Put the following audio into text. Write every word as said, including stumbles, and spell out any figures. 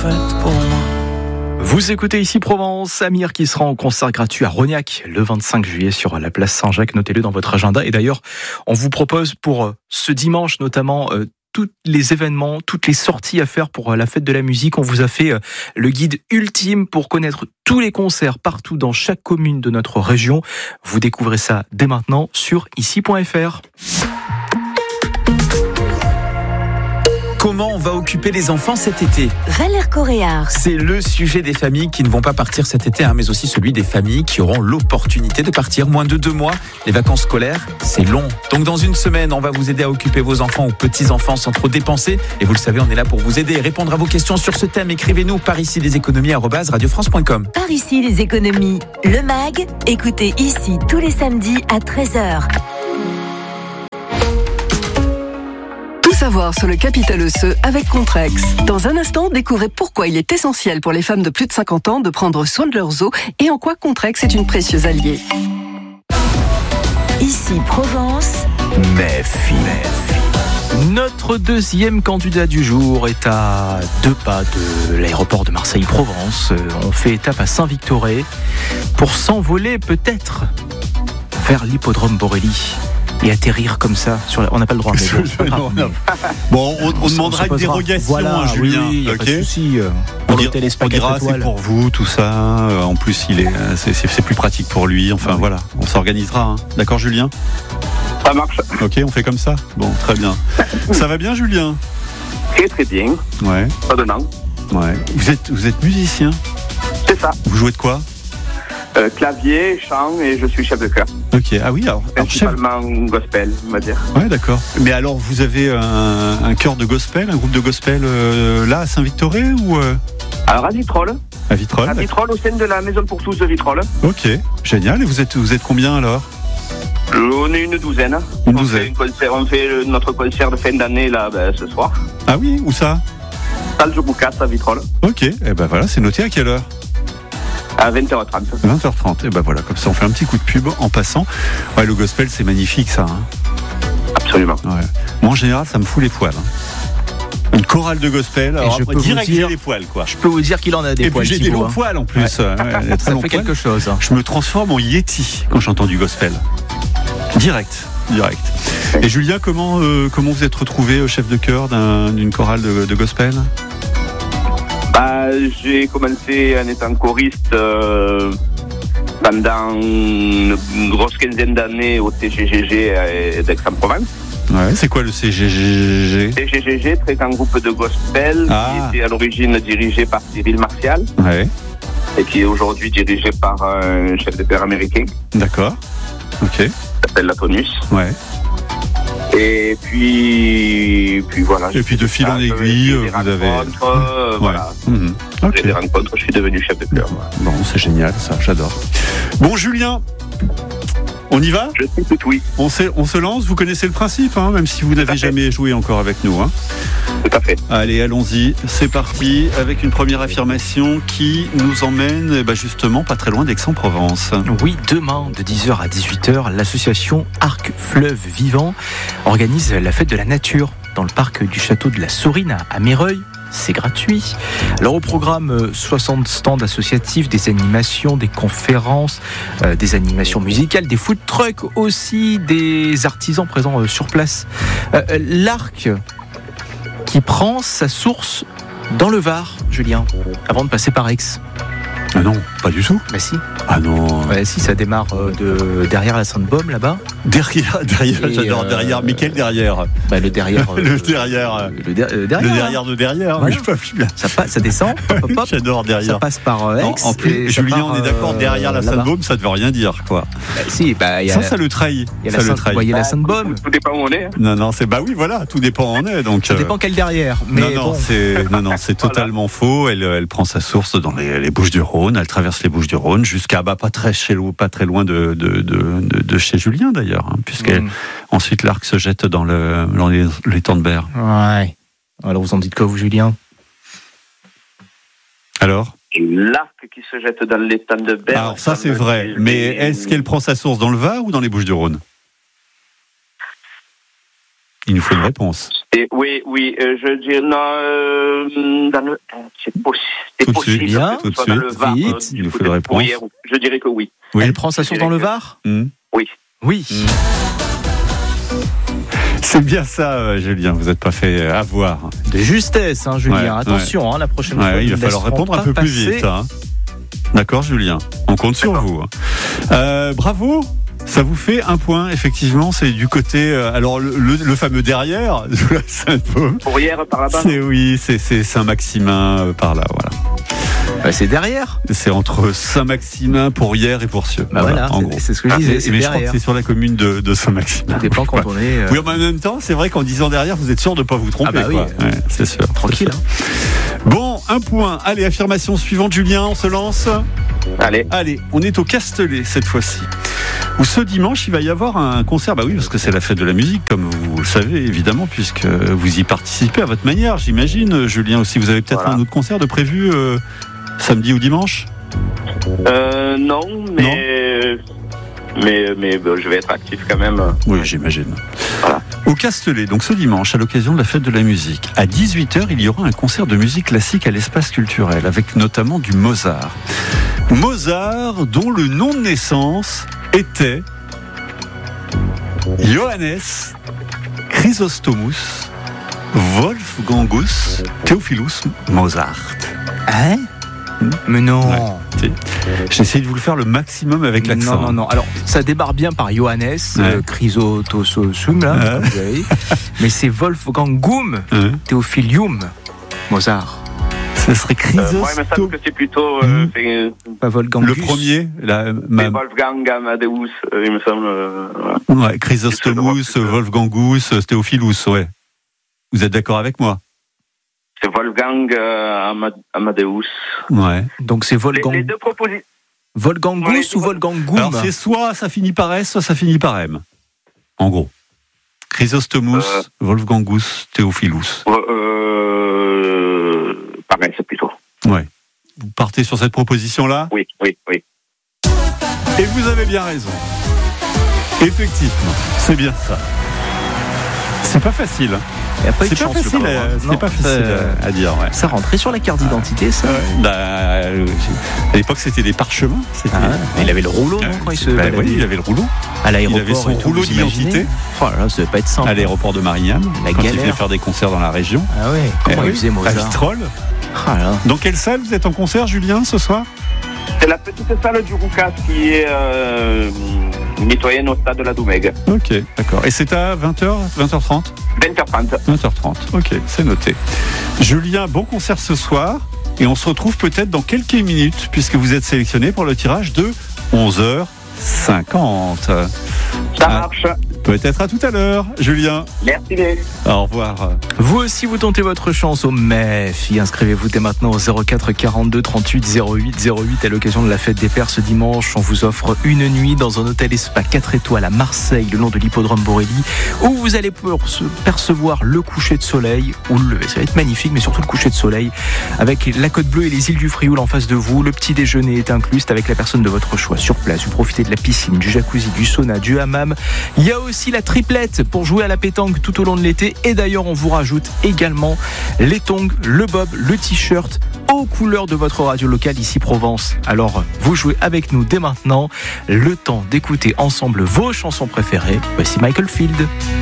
faite pour moi. Vous écoutez ici Provence, Samir qui sera en concert gratuit à Rognac le vingt-cinq juillet sur la place Saint-Jacques. Notez-le dans votre agenda. Et d'ailleurs, on vous propose pour ce dimanche notamment euh, tous les événements, toutes les sorties à faire pour la fête de la musique. On vous a fait le guide ultime pour connaître tous les concerts partout dans chaque commune de notre région. Vous découvrez ça dès maintenant sur ici point f r. Comment on va occuper les enfants cet été ? Valère Coréard. C'est le sujet des familles qui ne vont pas partir cet été, hein, mais aussi celui des familles qui auront l'opportunité de partir. Moins de deux mois, les vacances scolaires, c'est long. Donc dans une semaine, on va vous aider à occuper vos enfants ou petits-enfants sans trop dépenser. Et vous le savez, on est là pour vous aider et répondre à vos questions sur ce thème. Écrivez-nous par ici les économies arobase radio france point com. Par ici les économies, le mag, écoutez ici tous les samedis à treize heures. Savoir sur le capital osseux avec Contrex. Dans un instant, découvrez pourquoi il est essentiel pour les femmes de plus de cinquante ans de prendre soin de leurs os et en quoi Contrex est une précieuse alliée. Ici Provence. Méfie. Notre deuxième candidat du jour est à deux pas de l'aéroport de Marseille-Provence. On fait étape à Saint-Victoré pour s'envoler peut-être vers l'hippodrome Borelli. Et atterrir comme ça sur la... On n'a pas le droit. Mais bon, non, non. bon on, on demandera une dérogation, voilà, hein, Julien. Oui, okay. Pas de souci. On, dir, on dira c'est pour vous tout ça. En plus, il est, c'est, c'est, c'est plus pratique pour lui. Enfin oui. Voilà, on s'organisera. Hein. D'accord, Julien ? Ça marche. Ok, on fait comme ça. Bon, très bien. Ça va bien, Julien ? Très très bien. Ouais. Pas de nom. Ouais. Vous êtes, vous êtes musicien ? C'est ça. Vous jouez de quoi ? Euh, clavier, chant et je suis chef de chœur. Ok, ah oui, alors, alors principalement chef... gospel, on va dire. Ouais, d'accord. Mais alors, vous avez un, un chœur de gospel, un groupe de gospel euh, là à Saint-Victoré ou euh... Alors à Vitrolles. À Vitrolles. À Vitrolles, au sein de la Maison pour tous de Vitrolles. Ok, génial. Et vous êtes, vous êtes combien alors ? On est une douzaine. Une on douzaine. Fait une concert, on fait notre concert de fin d'année là, ben, ce soir. Ah oui, où ça ? Salle Joboucat à Vitrolles. Ok, et ben voilà, c'est noté à quelle heure ? À vingt heures trente. vingt heures trente, et ben voilà, comme ça on fait un petit coup de pub en passant. Ouais, le gospel c'est magnifique ça. Hein. Absolument. Ouais. Moi en général ça me fout les poils. Hein. Une chorale de gospel, alors je peux direct dire, j'ai les poils quoi. Je peux vous dire qu'il en a des et poils. Et puis j'ai des longs hein. poils en plus. Ouais. Ouais, ça fait quelque chose. Hein. Je me transforme en Yeti quand j'entends du gospel. Direct, direct. Et Julien, comment, euh, comment vous êtes retrouvé chef de chœur d'un, d'une chorale de, de gospel ? Bah, j'ai commencé en étant choriste euh, pendant une grosse quinzaine d'années au C G G G d'Aix-en-Provence. Ouais, c'est quoi le C G G G ? C G G G, très grand groupe de gospel ah. qui était à l'origine dirigé par Cyril Martial. Ouais. Et qui est aujourd'hui dirigé par un chef de chœur américain. D'accord. Ok. Qui s'appelle Latonus. Ouais. Et puis, puis voilà. Et puis de fil en aiguille, vous avez. Euh, ouais. Voilà. Mmh. Okay. J'ai des rencontres, je suis devenu chef de chœur. Bon, c'est génial, ça, j'adore. Bon, Julien, on y va ? Je suis tout oui. On, on se lance, vous connaissez le principe, hein, même si vous n'avez jamais joué encore avec nous. Hein. Tout à fait. Allez, allons-y, c'est parti, avec une première affirmation qui nous emmène bah, justement pas très loin d'Aix-en-Provence. Oui, demain, de dix heures à dix-huit heures, l'association Arc Fleuve Vivant organise la fête de la nature dans le parc du château de la Saurine à Méreuil. C'est gratuit. Alors au programme, soixante stands associatifs, des animations, des conférences, euh, des animations musicales, des food trucks aussi, des artisans présents euh, sur place. Euh, L'Arc qui prend sa source dans le Var, Julien, avant de passer par Aix. Ah non, pas du tout. Bah si. Ah non. Ouais, si, ça démarre de derrière la Sainte-Baume là-bas. Derrière, derrière, Et j'adore euh, derrière. Mais quel derrière ? Bah le derrière. Euh, le derrière. Le, der- le derrière. Le derrière de derrière. Voilà. Mais je peux plus bien. Ça, passe, ça descend. Hop, hop, j'adore derrière. Ça passe par euh, Aix. Non, en plus, Julien, part, on est d'accord. Derrière la euh, Sainte-Baume, ça ne veut rien dire, quoi. Bah, si, bah il y a. Ça, ça le trahit. Il y a ça la le Sainte- trahit. Vous voyez la Bah, Sainte-Baume. Tout dépend où on est. Hein. Non, non, c'est bah oui, voilà, tout dépend où on est. Donc. Ça dépend quel derrière. Mais non, non, bon. c'est non, non, c'est totalement faux. Elle, elle prend sa source dans les, les Bouches-du-Rhône. Elle traverse les Bouches-du-Rhône jusqu'à bah pas très chez pas très loin de de, de, de, de chez Julien d'ailleurs, hein, puisqu'elle mmh. ensuite l'Arc se jette dans le dans les, les temps de Berre. Ouais. Alors vous en dites quoi vous, Julien ? Alors ? L'Arc qui se jette dans l'étang de Berre. Alors ça c'est vrai, mais est-ce qu'elle prend sa source dans le Var ou dans les Bouches-du-Rhône ? Il nous faut une réponse. Et oui, oui, euh, je dis non. Euh, dans le, c'est, possi- c'est Tout de possible. suite, bien, que ce tout de soit dans le suite, Var, vite, euh, il du nous faut côté une de réponse. Bruyères. Je dirais que oui. Oui. Elle prend sa source dans le Var? Mmh. Oui. Oui. C'est bien ça, euh, Julien. Vous n'êtes pas fait avoir. De justesse, hein, Julien. Ouais, Attention, hein, la prochaine Ouais, fois. il nous va falloir laisserons répondre un pas peu plus passer. vite. Hein. D'accord, Julien. On compte sur vous. hein. Euh, bravo. Ça vous fait un point, effectivement. C'est du côté. euh, alors, le, le, le fameux derrière, c'est un peu. Bruyères par là-bas. C'est oui, c'est, c'est Saint-Maximin euh, par là, voilà. Bah, c'est derrière. C'est entre Saint-Maximin, Pourrières et Pourcieux. Bah voilà, en c'est, gros. c'est ce que je disais. Mais, c'est mais je crois que derrière. c'est sur la commune de, de Saint-Maximin. Ça dépend quand on est. euh, Oui, mais en même temps, c'est vrai qu'en disant derrière, vous êtes sûr de ne pas vous tromper. Ah bah oui, quoi. euh, Ouais, c'est sûr. Tranquille. c'est sûr. Bon, un point. Allez, affirmation suivante, Julien, on se lance. Allez. Allez, on est au Castellet cette fois-ci. Où ce dimanche, il va y avoir un concert. Bah oui, parce que c'est la fête de la musique, comme vous le savez, évidemment, puisque vous y participez à votre manière, j'imagine. Julien aussi, vous avez peut-être Voilà. un autre concert de prévu euh, samedi ou dimanche? Euh, non, mais. Mais, mais bah, je vais être actif quand même. Oui, j'imagine. Voilà. Au Castellet, donc ce dimanche, à l'occasion de la fête de la musique, à dix-huit heures, il y aura un concert de musique classique à l'espace culturel, avec notamment du Mozart. Mozart, dont le nom de naissance était Johannes Chrysostomus Wolfgangus Theophilus Mozart. Hein? Mais non. Ouais. J'essaie de vous le faire le maximum avec l'accent. Non, non, non. Alors, ça débarre bien par Johannes, Ouais. euh, Chrysotosum, là, Ouais. comme vous avez dit. Mais c'est Wolfgangum Hein Theophilium Mozart. Ce serait Euh, moi, il me semble Chrysostom. que c'est plutôt. Euh, Mm. c'est, Pas Wolfgangus. Le premier, la, c'est ma, Wolfgang Amadeus, euh, il me semble. euh, voilà. ouais, Chrysostomus, C'est le droit. Wolfgangus, Théophilus, ouais. Vous êtes d'accord avec moi? C'est Wolfgang euh, Ama- Amadeus. Ouais. Donc c'est Les, Wolfgang... les deux propositions. Volgangus Ouais, ou Volgangum? Alors c'est soit ça finit par S, soit ça finit par M. En gros. Chrysostomus, Euh. Wolfgangus, Théophilus. Euh, euh, pareil, c'est plutôt. Ouais. Vous partez sur cette proposition-là? Oui, oui, oui. Et vous avez bien raison. Effectivement, c'est bien ça. C'est pas facile. hein. Il n'y a pas eu de C'est pas chance, le facile, pauvre, à, hein. c'est Non, pas facile euh, à, à dire, ouais. Ça rentrait sur la carte d'identité, ça. Bah, euh, à l'époque, c'était des parchemins. C'était... Ah ouais. Mais il avait le rouleau, non, quand il se Bah baladait oui, il avait le rouleau. à l'aéroport. il avait son et tout, rouleau vous imaginez d'identité. Oh là là, ça devait pas être simple. À l'aéroport de Marignane, La quand il galère. venait faire des concerts dans la région. Ah ouais, comment Eh il oui, faisait à Mozart? Vitrolles. Ah là. Dans quelle salle vous êtes en concert, Julien, ce soir? C'est la petite salle du Roucas qui est euh, nettoyenne au stade de la Doumègue. Ok, d'accord. Et c'est à vingt heures, vingt heures trente vingt heures trente. vingt heures trente, ok, c'est noté. Julien, bon concert ce soir. Et on se retrouve peut-être dans quelques minutes, puisque vous êtes sélectionné pour le tirage de onze heures cinquante. Ça Ah. marche. Peut-être à tout à l'heure, Julien. Merci les. Au revoir. Vous aussi, vous tentez votre chance au M E F I. Inscrivez-vous dès maintenant au zéro quatre quarante-deux trente-huit zéro huit zéro huit à l'occasion de la fête des Pères ce dimanche. On vous offre une nuit dans un hôtel et spa quatre étoiles à Marseille, le long de l'hippodrome Borelli, où vous allez perce- percevoir le coucher de soleil ou le lever. Ça va être magnifique, mais surtout le coucher de soleil avec la Côte Bleue et les îles du Frioul en face de vous. Le petit déjeuner est inclus, c'est avec la personne de votre choix sur place. Vous profitez de la piscine, du jacuzzi, du sauna, du hammam. Il y a aussi la triplette pour jouer à la pétanque tout au long de l'été. Et d'ailleurs, on vous rajoute également les tongs, le bob, le t-shirt aux couleurs de votre radio locale ici Provence. Alors, vous jouez avec nous dès maintenant. Le temps d'écouter ensemble vos chansons préférées. Voici Michael Field.